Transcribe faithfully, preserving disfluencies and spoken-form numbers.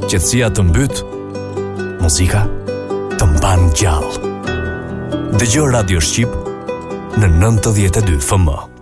qetësia të mbyt, muzika të mban gjallë. Dëgjoj Radio Shqip në nëntëdhjetë e dy F M.